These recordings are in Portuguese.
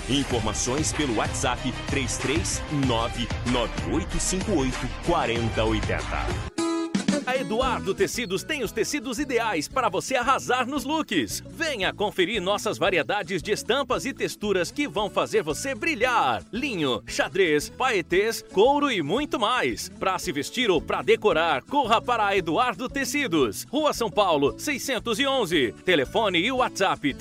Informações pelo WhatsApp 33998584080. A Eduardo Tecidos tem os tecidos ideais para você arrasar nos looks. Venha conferir nossas variedades de estampas e texturas que vão fazer você brilhar. Linho, xadrez, paetês, couro e muito mais. Para se vestir ou para decorar, corra para a Eduardo Tecidos. Rua São Paulo, 611. Telefone e WhatsApp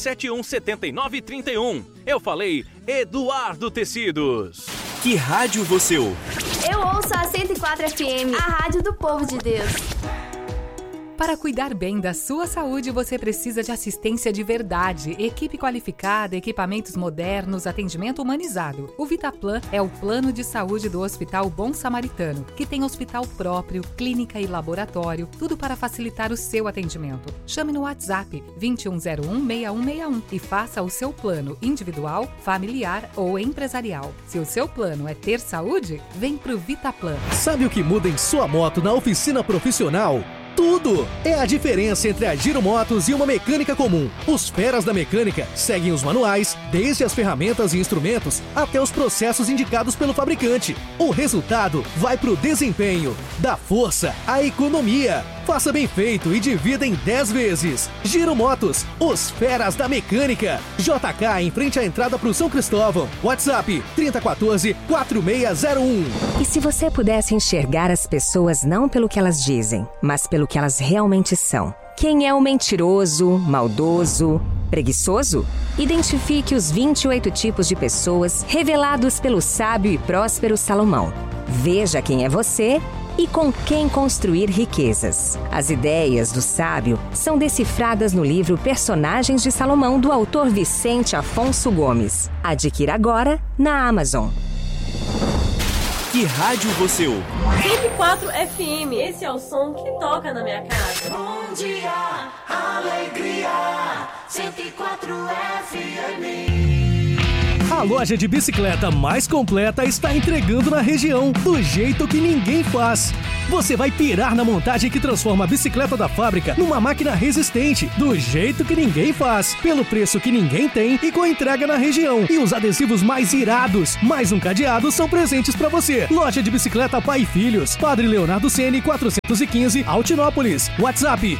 3271-7931. Eu falei Eduardo Tecidos. Que rádio você ouve? Eu ouço a 104 FM, a rádio do povo de Deus. Para cuidar bem da sua saúde, você precisa de assistência de verdade, equipe qualificada, equipamentos modernos, atendimento humanizado. O Vitaplan é o plano de saúde do Hospital Bom Samaritano, que tem hospital próprio, clínica e laboratório, tudo para facilitar o seu atendimento. Chame no WhatsApp 2101-6161 e faça o seu plano individual, familiar ou empresarial. Se o seu plano é ter saúde, vem pro Vitaplan. Sabe o que muda em sua moto na oficina profissional? Tudo! É a diferença entre a Giro Motos e uma mecânica comum. Os feras da mecânica seguem os manuais, desde as ferramentas e instrumentos até os processos indicados pelo fabricante. O resultado vai pro desempenho, da força à economia. Faça bem feito e divida em 10 vezes. Giro Motos, os feras da mecânica. JK em frente à entrada pro São Cristóvão. WhatsApp 3014-4601. E se você pudesse enxergar as pessoas não pelo que elas dizem, mas pelo que elas realmente são? Quem é o mentiroso, maldoso, preguiçoso? Identifique os 28 tipos de pessoas revelados pelo sábio e próspero Salomão. Veja quem é você e com quem construir riquezas. As ideias do sábio são decifradas no livro Personagens de Salomão, do autor Vicente Afonso Gomes. Adquira agora na Amazon. Que rádio você ouve? 104 FM, esse é o som que toca na minha casa. Bom dia, alegria, 104 FM. A loja de bicicleta mais completa está entregando na região, do jeito que ninguém faz. Você vai pirar na montagem que transforma a bicicleta da fábrica numa máquina resistente, do jeito que ninguém faz, pelo preço que ninguém tem e com entrega na região. E os adesivos mais irados, mais um cadeado, são presentes para você. Loja de bicicleta Pai e Filhos, Padre Leonardo Ceni 415, Altinópolis. WhatsApp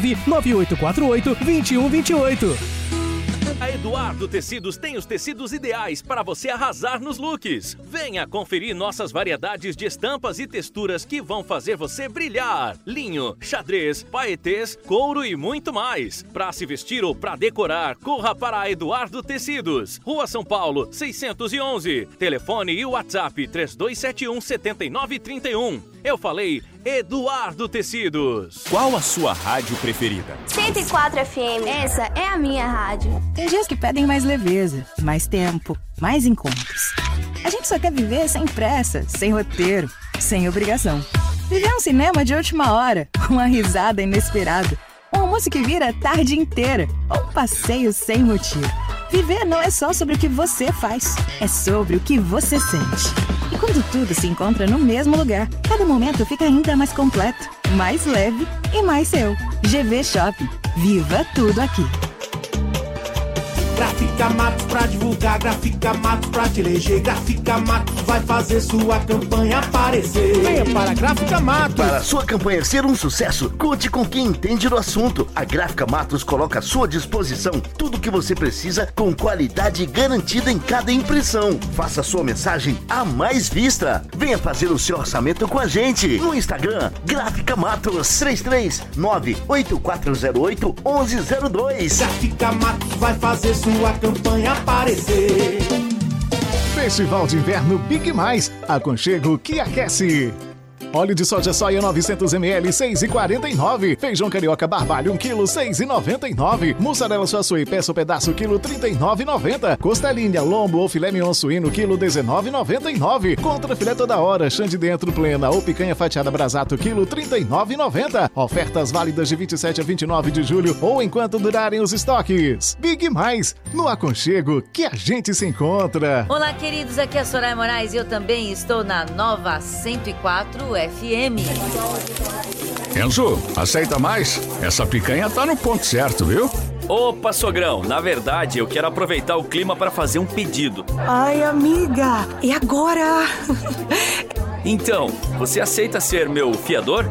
99848-2128. A Eduardo Tecidos tem os tecidos ideais para você arrasar nos looks. Venha conferir nossas variedades de estampas e texturas que vão fazer você brilhar. Linho, xadrez, paetês, couro e muito mais. Para se vestir ou para decorar, corra para a Eduardo Tecidos. Rua São Paulo, 611. Telefone e WhatsApp 3271-7931. Eu falei Eduardo Tecidos. Qual a sua rádio preferida? 104 FM, essa é a minha rádio. Tem dias que pedem mais leveza, mais tempo, mais encontros. A gente só quer viver sem pressa, sem roteiro, sem obrigação. Viver um cinema de última hora, uma risada inesperada, um almoço que vira a tarde inteira, ou um passeio sem rotina. Viver não é só sobre o que você faz, é sobre o que você sente. E quando tudo se encontra no mesmo lugar, cada momento fica ainda mais completo, mais leve e mais seu. GV Shopping. Viva tudo aqui. Gráfica Matos pra divulgar, Gráfica Matos pra te eleger, Gráfica Matos vai fazer sua campanha aparecer. Venha para a Gráfica Matos. Para a sua campanha ser um sucesso, conte com quem entende do assunto. A Gráfica Matos coloca à sua disposição tudo o que você precisa com qualidade garantida em cada impressão. Faça sua mensagem a mais vista. Venha fazer o seu orçamento com a gente. No Instagram, Gráfica Matos 339-8408-1102. Gráfica Matos vai fazer sua campanha aparecer. Festival de Inverno Big Mais, aconchego que aquece. Óleo de soja soia 900ml, 6,49. Feijão carioca barbalho, 1 kg, 6,99. Mussarela suaçuí, peça o pedaço, quilo, 39,90. Costelinha, lombo ou filé mignon suíno, quilo, 19,99. Contra filé toda hora, chã de dentro plena ou picanha fatiada brasato, quilo, 39,90. Ofertas válidas de 27 a 29 de julho ou enquanto durarem os estoques. Big Mais, no aconchego que a gente se encontra. Olá, queridos, aqui é a Soraya Moraes e eu também estou na nova 104 FM. Enzo, aceita mais? Essa picanha tá no ponto certo, viu? Opa, sogrão, na verdade eu quero aproveitar o clima para fazer um pedido. Ai, amiga, e agora? Então, você aceita ser meu fiador?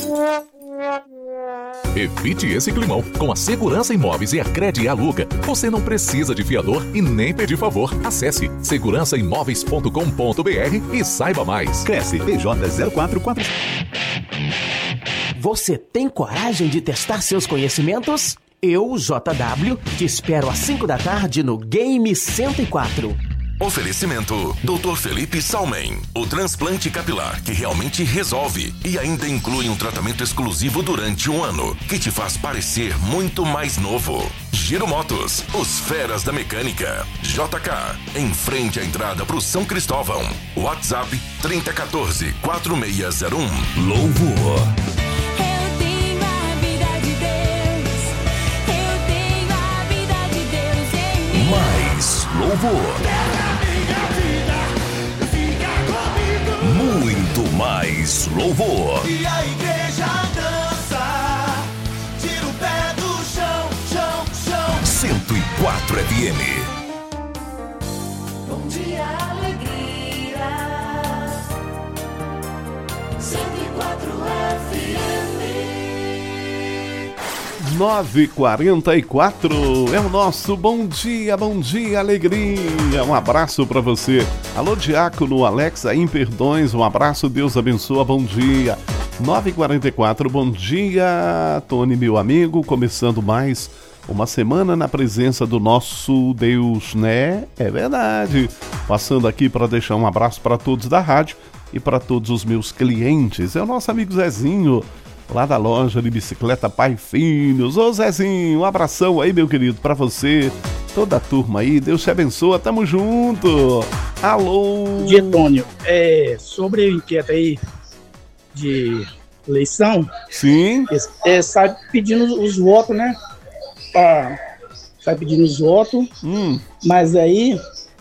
Evite esse climão. Com a Segurança Imóveis e a Crede Aluga, você não precisa de fiador e nem pedir favor. Acesse segurançaimoveis.com.br e saiba mais. Cresce PJ 044. Você tem coragem de testar seus conhecimentos? Eu, JW, te espero às 5 da tarde no Game 104. Oferecimento Dr. Felipe Salmen, o transplante capilar que realmente resolve e ainda inclui um tratamento exclusivo durante 1 ano, que te faz parecer muito mais novo. Giro Motos, os feras da mecânica. JK, em frente à entrada pro São Cristóvão. WhatsApp 3014-4601. Louvor. Mais louvor. Muito mais louvor. E a igreja dança, tira o pé do chão, chão, chão. 104 FM. Bom dia, alegria. 104 FM. 9h44 é o nosso bom dia, alegria. Um abraço pra você. Alô, Diácono Alex aí em Perdões, um abraço, Deus abençoa, bom dia. 9h44, bom dia, Tony, meu amigo, começando mais uma semana na presença do nosso Deus, né? É verdade. Passando aqui para deixar um abraço para todos da rádio e para todos os meus clientes. É o nosso amigo Zezinho, lá da loja de bicicleta Pai Filhos. Ô Zezinho, um abração aí, meu querido, pra você, toda a turma aí, Deus te abençoa, tamo junto. Alô. Bom dia, Tônio. Sobre o inquérito aí de eleição. Sim. Sai pedindo os votos, né? Sai pedindo os votos, mas aí,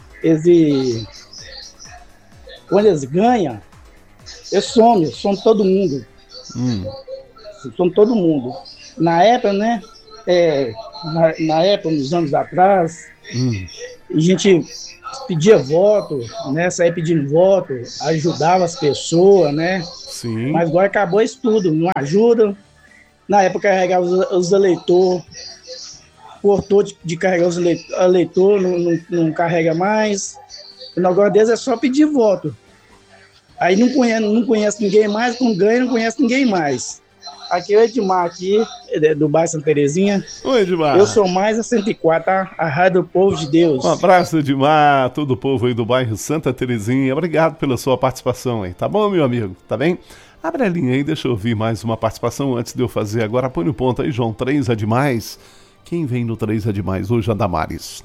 quando eles ganham, eles somem todo mundo. São todo mundo. Na época, né? Na época, nos anos atrás, a gente pedia voto, né? Saía pedindo voto, ajudava as pessoas, né? Sim. Mas agora acabou isso tudo, não ajuda. Na época carregava os eleitores, cortou de carregar os eleitores, não carrega mais. O negócio deles é só pedir voto. Aí não conhece ninguém mais, quando ganha não conhece ninguém mais. Aqui é o Edmar, do bairro Santa Terezinha. Oi, Edmar. Eu sou mais a 104, tá? A Rádio do Povo de Deus. Um abraço, Edmar, todo o povo aí do bairro Santa Terezinha. Obrigado pela sua participação aí, tá bom, meu amigo? Tá bem? Abre a linha aí, deixa eu ouvir mais uma participação antes de eu fazer agora. Põe no ponto aí, João, 3 é demais. Quem vem no 3 é demais hoje, a Damares?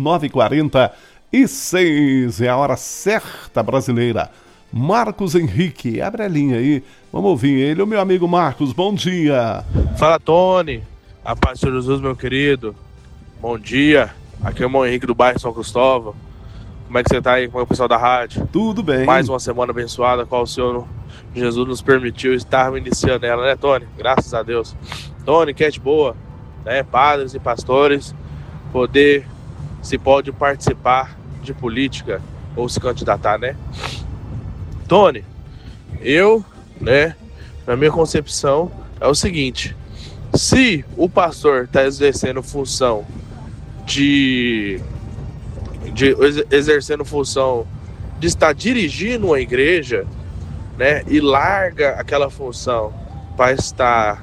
9h46, é a hora certa brasileira. Marcos Henrique, abre a linha aí, vamos ouvir ele. O meu amigo Marcos, bom dia. Fala, Tony, a paz do Senhor Jesus, meu querido, bom dia. Aqui é o irmão Henrique do bairro São Cristóvão. Como é que você tá aí, como é o pessoal da rádio? Tudo bem. Mais uma semana abençoada, qual o Senhor Jesus nos permitiu estar iniciando ela, né, Tony? Graças a Deus. Tony, enquete boa, né, padres e pastores, se pode participar de política ou se candidatar, né? Tony, na minha concepção, é o seguinte: se o pastor está exercendo função de estar dirigindo uma igreja, né, e larga aquela função para estar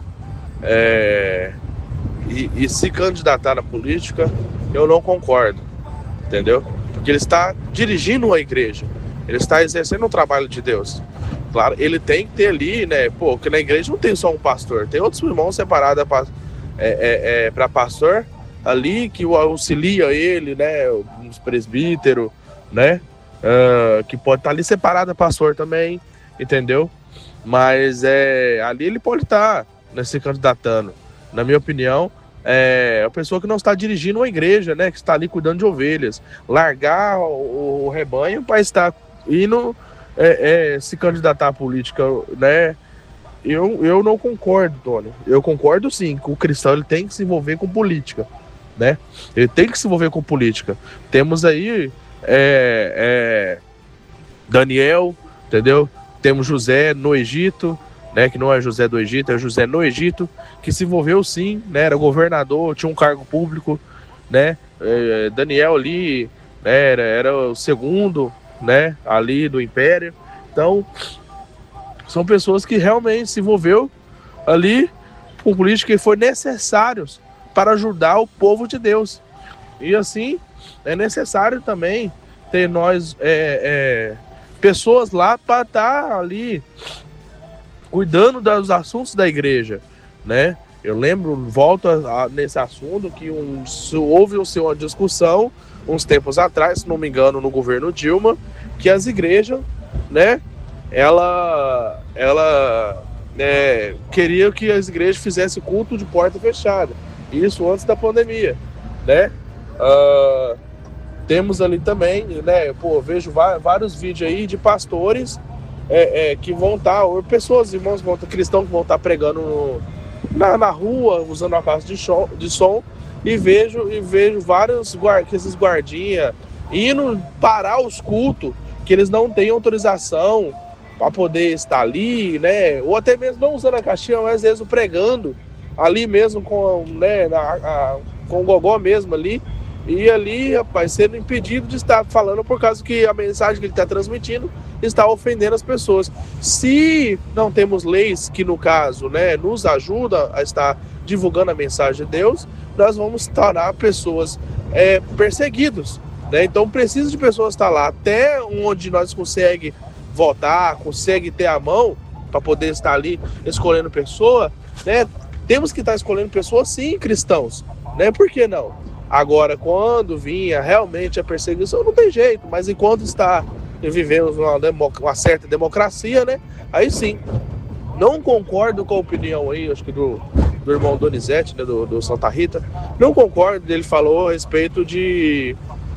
e se candidatar na política, eu não concordo, entendeu? Porque ele está dirigindo uma igreja. Ele está exercendo um trabalho de Deus. Claro, ele tem que ter ali, né? Porque na igreja não tem só um pastor, tem outros irmãos separados para pastor ali que auxilia ele, né? Uns presbíteros, né? Que pode estar ali separado da pastor também, entendeu? Mas ali ele pode estar, né, se candidatando. Na minha opinião, é a pessoa que não está dirigindo uma igreja, né? Que está ali cuidando de ovelhas. Largar o rebanho para estar indo se candidatar à política, né? Eu não concordo, Tony. Eu concordo sim que o cristão ele tem que se envolver com política, né? Ele tem que se envolver com política. Temos aí Daniel, entendeu? Temos José no Egito, né? Que não é José do Egito, é José no Egito, que se envolveu sim, né? Era governador, tinha um cargo público, né? Daniel ali, né? Era o segundo, né? Ali do Império. Então, são pessoas que realmente se envolveu ali com política e foi necessários para ajudar o povo de Deus. E assim, é necessário também ter nós pessoas lá para estar ali cuidando dos assuntos da igreja, né? Eu lembro, volto nesse assunto, que houve uma discussão uns tempos atrás, se não me engano, no governo Dilma, que as igrejas, né, ela queria que as igrejas fizessem culto de porta fechada. Isso antes da pandemia, né? Temos ali também, né? Vejo vários vídeos aí de pastores que vão estar, pessoas, irmãos, cristãos que vão estar pregando na rua, usando a caixa de som, e vejo vários esses guardinhas indo parar os cultos, que eles não têm autorização para poder estar ali, né? Ou até mesmo não usando a caixinha, mas às vezes pregando ali mesmo com o gogó mesmo ali. E ali, rapaz, sendo impedido de estar falando por causa que a mensagem que ele está transmitindo está ofendendo as pessoas. Se não temos leis que, no caso, né, nos ajudam a estar divulgando a mensagem de Deus, nós vamos tornar pessoas perseguidos, né? Então precisa de pessoas estar lá até onde nós conseguimos votar, consegue ter a mão para poder estar ali escolhendo pessoa, né? Temos que estar escolhendo pessoas, sim, cristãos, né? Por que não? Agora, quando vinha realmente a perseguição, não tem jeito, mas enquanto vivemos uma certa democracia, né? Aí sim. Não concordo com a opinião aí, acho que do irmão Donizete, né? Do Santa Rita. Não concordo, ele falou a respeito de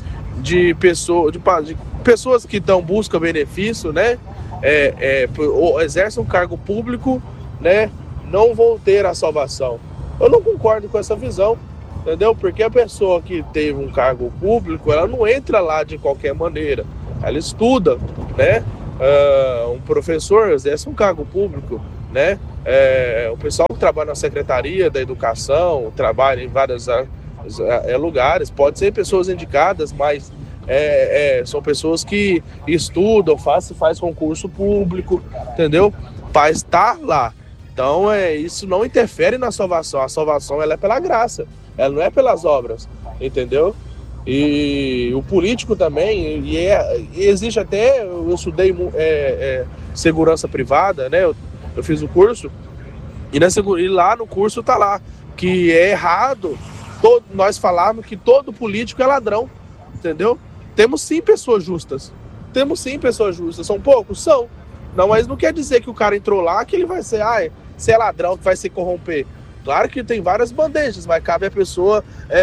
pessoas que buscam benefício, né? Ou exercem um cargo público, né? Não vão ter a salvação. Eu não concordo com essa visão, entendeu? Porque a pessoa que teve um cargo público, ela não entra lá de qualquer maneira. Ela estuda, né? Um professor exerce um cargo público, né? O pessoal que trabalha na Secretaria da Educação, trabalha em vários lugares, pode ser pessoas indicadas, mas são pessoas que estudam, faz concurso público, entendeu? Para estar lá. Então, isso não interfere na salvação. A salvação ela é pela graça, ela não é pelas obras, entendeu? E o político também, existe até, eu estudei segurança privada, né? Eu fiz o curso, e lá no curso tá lá, que é errado nós falarmos que todo político é ladrão, entendeu? Temos sim pessoas justas, são poucos? São. Não, mas não quer dizer que o cara entrou lá que ele vai ser ladrão, que vai se corromper. Claro que tem várias bandejas, mas cabe a pessoa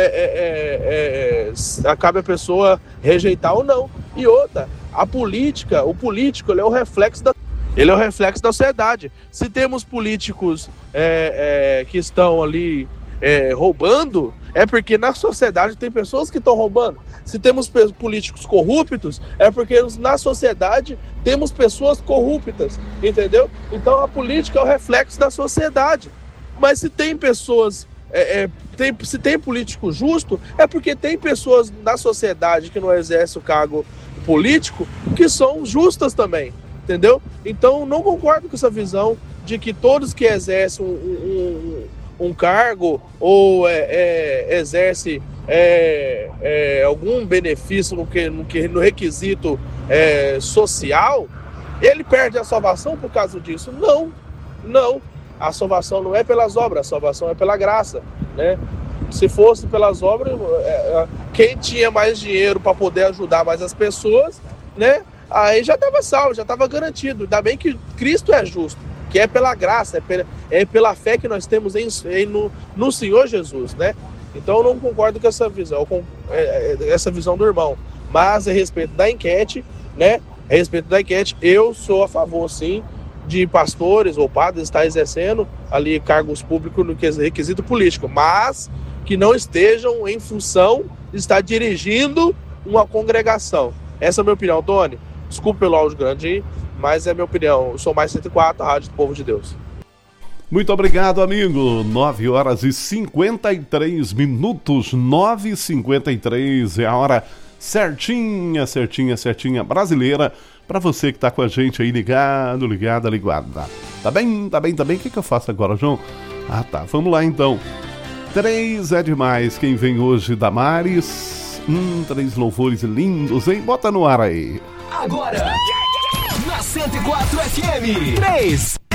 rejeitar ou não. E outra, o político ele é o reflexo da sociedade. Se temos políticos que estão ali roubando, é porque na sociedade tem pessoas que estão roubando. Se temos políticos corruptos, é porque na sociedade temos pessoas corruptas, entendeu? Então a política é o reflexo da sociedade. Mas se tem pessoas, se tem político justo, é porque tem pessoas na sociedade que não exercem o cargo político que são justas também, entendeu? Então não concordo com essa visão de que todos que exercem um cargo ou exerce algum benefício no requisito social, ele perde a salvação por causa disso. Não. A salvação não é pelas obras, a salvação é pela graça, né? Se fosse pelas obras, quem tinha mais dinheiro para poder ajudar mais as pessoas, né? Aí já estava salvo, já estava garantido. Ainda bem que Cristo é justo, que é pela graça, é pela fé que nós temos no Senhor Jesus, né? Então eu não concordo com essa visão, essa visão do irmão. Mas a respeito da enquete, né? A respeito da enquete, eu sou a favor, sim, de pastores ou padres estar exercendo ali cargos públicos no requisito político, mas que não estejam em função de estar dirigindo uma congregação. Essa é a minha opinião, Tony. Desculpe pelo áudio grande, mas é a minha opinião. Eu sou mais 104, a Rádio do Povo de Deus. Muito obrigado, amigo. 9 horas e 53 minutos. 9h53 é a hora certinha brasileira. Pra você que tá com a gente aí ligada. Tá bem? O que eu faço agora, João? Ah, tá. Vamos lá, então. 3 é demais. Quem vem hoje, Damares? 3 louvores lindos, hein? Bota no ar aí. Agora, na 104 FM, 3.